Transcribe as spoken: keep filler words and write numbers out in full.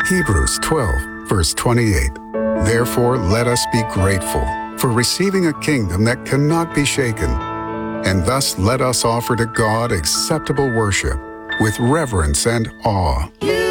Hebrews twelve, verse twenty-eight. Therefore, let us be grateful for receiving a kingdom that cannot be shaken, and thus let us offer to God acceptable worship with reverence and awe.